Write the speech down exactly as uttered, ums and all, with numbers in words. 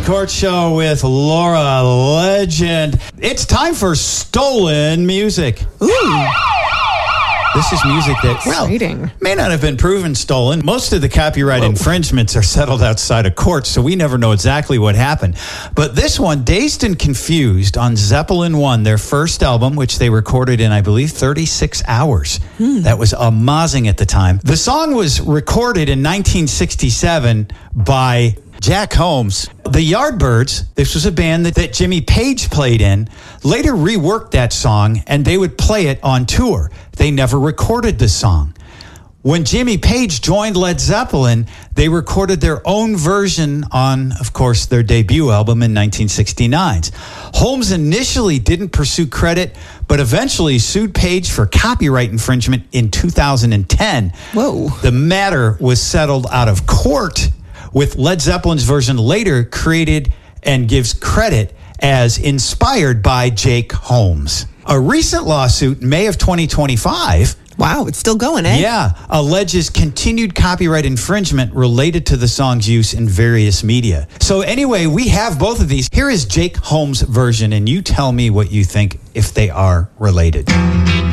Court Show with Laura Legend. It's time for Stolen Music. Ooh. This is music that well, may not have been proven stolen. Most of the copyright Whoa. infringements are settled outside of court, so we never know exactly what happened. But this one, Dazed and Confused on Zeppelin one, their first album, which they recorded in, I believe, thirty-six hours. Hmm. That was amazing at the time. The song was recorded in nineteen sixty-seven by Jack Holmes. The Yardbirds, this was a band that, that Jimmy Page played in, later reworked that song and they would play it on tour. They never recorded the song. When Jimmy Page joined Led Zeppelin, they recorded their own version on, of course, their debut album in nineteen sixty-nine. Holmes initially didn't pursue credit, but eventually sued Page for copyright infringement in two thousand ten. Whoa. The matter was settled out of court, with Led Zeppelin's version later created and gives credit as inspired by Jake Holmes. A recent lawsuit in May of twenty twenty-five... Wow, it's still going, eh? Yeah, alleges continued copyright infringement related to the song's use in various media. So anyway, we have both of these. Here is Jake Holmes' version, and you tell me what you think if they are related.